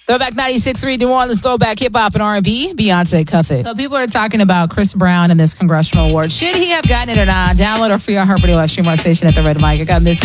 Throwback 96.3 New Orleans, throwback hip-hop and R&B, Beyonce, Cuff It. So people are talking about Chris Brown and this congressional award. Should he have gotten it or not? Download or free on her radio live stream on station at The Red Mic. I got Miss